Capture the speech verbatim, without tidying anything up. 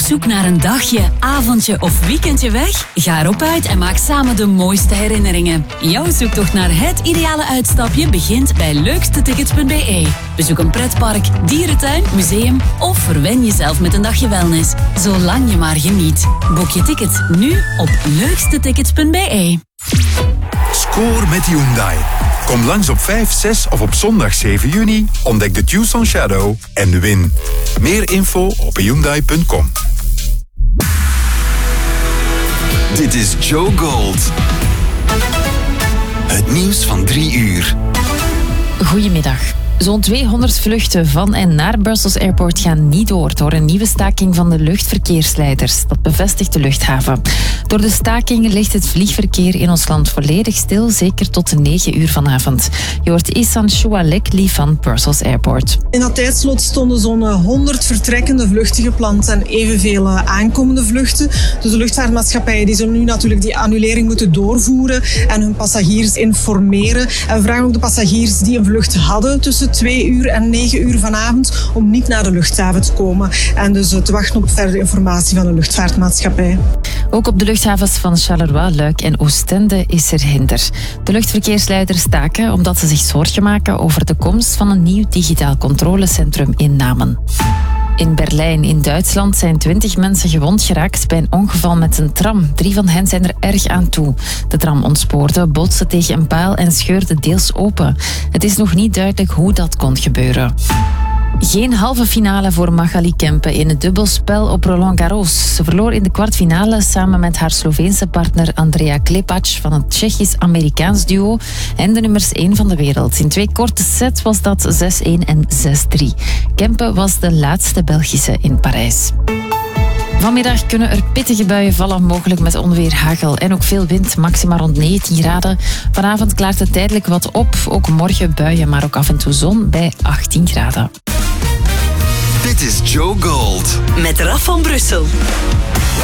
zoek naar een dagje, avondje of weekendje weg? Ga erop uit en maak samen de mooiste herinneringen. Jouw zoektocht naar het ideale uitstapje begint bij leukste tickets punt b e. Bezoek een pretpark, dierentuin, museum of verwen jezelf met een dagje wellness. Zolang je maar geniet. Boek je ticket nu op leukste tickets punt b e. Score met Hyundai. Kom langs op vijf, zes of op zondag zeven juni. Ontdek de Tucson Shadow en win. Meer info op hyundai punt com. Dit is Joe Gold. Het nieuws van drie uur. Goedemiddag. Zo'n tweehonderd vluchten van en naar Brussels Airport gaan niet door door een nieuwe staking van de luchtverkeersleiders. Dat bevestigt de luchthaven. Door de staking ligt het vliegverkeer in ons land volledig stil, zeker tot de negen uur vanavond. Je hoort Ihsan Choualekli van Brussels Airport. In dat tijdslot stonden zo'n honderd vertrekkende vluchten gepland en evenveel aankomende vluchten. Dus de luchtvaartmaatschappijen die zullen nu natuurlijk die annulering moeten doorvoeren en hun passagiers informeren. En we vragen ook de passagiers die een vlucht hadden tussen twee uur en negen uur vanavond om niet naar de luchthaven te komen en dus te wachten op verdere informatie van de luchtvaartmaatschappij. Ook op de luchthavens van Charleroi, Luik en Oostende is er hinder. De luchtverkeersleiders staken omdat ze zich zorgen maken over de komst van een nieuw digitaal controlecentrum in Namen. In Berlijn in Duitsland zijn twintig mensen gewond geraakt bij een ongeval met een tram. Drie van hen zijn er erg aan toe. De tram ontspoorde, botste tegen een paal en scheurde deels open. Het is nog niet duidelijk hoe dat kon gebeuren. Geen halve finale voor Magali Kempe in het dubbelspel op Roland Garros. Ze verloor in de kwartfinale samen met haar Sloveense partner Andrea Klepac van het Tsjechisch-Amerikaans duo en de nummers één van de wereld. In twee korte sets was dat zes één en zes drie. Kempe was de laatste Belgische in Parijs. Vanmiddag kunnen er pittige buien vallen, mogelijk met onweer, hagel en ook veel wind, maxima rond negentien graden. Vanavond klaart het tijdelijk wat op, ook morgen buien, maar ook af en toe zon bij achttien graden. Dit is Joe Gold. Met Raf van Brussel.